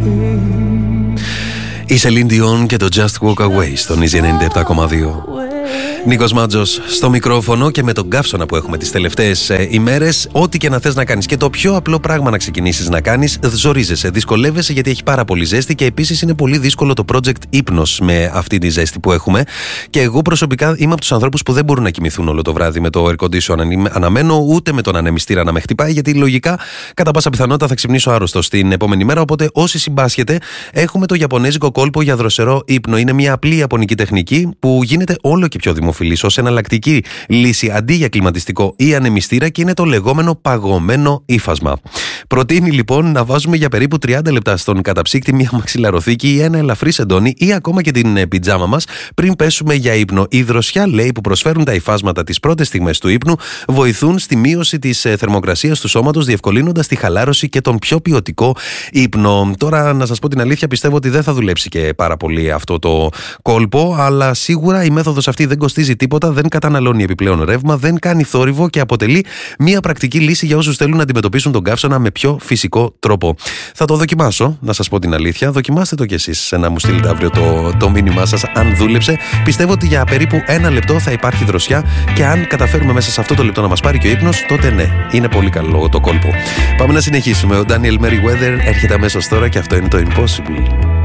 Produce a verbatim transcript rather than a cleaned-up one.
Η Celine Dion και το Just Walk Away στον Easy ενενήντα επτά κόμμα δύο. Νίκος Μάτζος στο μικρόφωνο και με τον καύσωνα που έχουμε τις τελευταίες ε, ημέρες. Ό,τι και να θες να κάνεις και το πιο απλό πράγμα να ξεκινήσεις να κάνεις, ζορίζεσαι, δυσκολεύεσαι γιατί έχει πάρα πολύ ζέστη και επίσης είναι πολύ δύσκολο το project ύπνος με αυτή τη ζέστη που έχουμε. Και εγώ προσωπικά είμαι από τους ανθρώπους που δεν μπορούν να κοιμηθούν όλο το βράδυ με το air condition αναμένο, ούτε με τον ανεμιστήρα να με χτυπάει, γιατί λογικά κατά πάσα πιθανότητα θα ξυπνήσω άρρωστος την επόμενη μέρα. Οπότε όσοι συμπάσχετε, έχουμε το ιαπωνέζικο κόλπο για δροσερό ύπνο. Είναι μια απλή ιαπωνική τεχνική που γίνεται όλο και πιο δημοφιλής ως εναλλακτική λύση αντί για κλιματιστικό ή ανεμιστήρα και είναι το λεγόμενο παγωμένο ύφασμα. Προτείνει λοιπόν να βάζουμε για περίπου τριάντα λεπτά στον καταψύκτη μια μαξιλαροθήκη ή ένα ελαφρύ σεντόνι ή ακόμα και την πιτζάμα μας πριν πέσουμε για ύπνο. Η δροσιά, λέει, που προσφέρουν τα υφάσματα τις πρώτες στιγμές του ύπνου βοηθούν στη μείωση της θερμοκρασίας του σώματος, διευκολύνοντας τη χαλάρωση και τον πιο ποιοτικό ύπνο. Τώρα, να σας πω την αλήθεια, πιστεύω ότι δεν θα δουλέψει και πάρα πολύ αυτό το κόλπο, αλλά σίγουρα η μέθοδος αυτή δεν κοστίζει τίποτα, δεν καταναλώνει επιπλέον ρεύμα, δεν κάνει θόρυβο και αποτελεί μια πρακτική λύση για όσους θέλουν να αντιμετωπίσουν τον καύσωνα με πιο φυσικό τρόπο. Θα το δοκιμάσω, να σας πω την αλήθεια. Δοκιμάστε το κι εσείς να μου στείλετε αύριο το, το μήνυμά σας αν δούλεψε. Πιστεύω ότι για περίπου ένα λεπτό θα υπάρχει δροσιά και αν καταφέρουμε μέσα σε αυτό το λεπτό να μας πάρει και ο ύπνος, τότε ναι, είναι πολύ καλό το κόλπο. Πάμε να συνεχίσουμε. Ο Daniel Merriweather έρχεται αμέσως τώρα και αυτό είναι το Impossible.